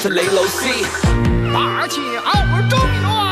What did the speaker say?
是雷楼 C。 大乔正元。